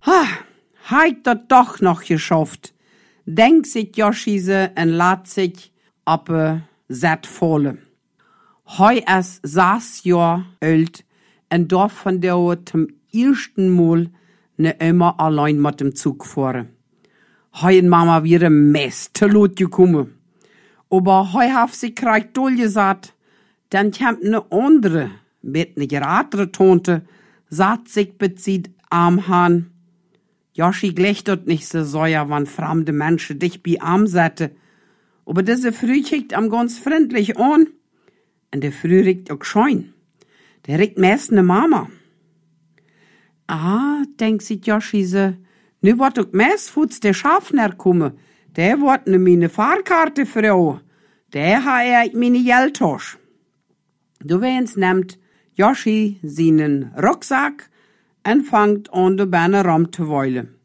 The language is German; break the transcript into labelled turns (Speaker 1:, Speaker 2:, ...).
Speaker 1: Heit dat doch noch geschafft, denkt sich Joschise en lat sich ab Set volle. Hei es 6 Jahr alt en darf von der zum ersten Mal ne immer allein mit dem Zug fahren. Hei en Mama wäre mest te lot gekommen. Aber hei haf sie kreigt doll gesagt, dann kommt ne andere, mit ne geradere Tonte, sagt sich bezieht am Hahn. Joschi glächtet nicht so säuer, wann fremde Menschen dich bei Arm sette. Aber diese Früh kickt am ganz freundlich an. Und der Früh riecht auch scheun. Der riecht meist ne Mama. Denkt sich Joschi so, nu wird auch meist futs der Schafner komme. Der wird ne meine Fahrkarte Frau. Der ha meine Geldtasche. Du wens nimmt Joschi seinen Rucksack und fangt an de Beine rum zu wollen.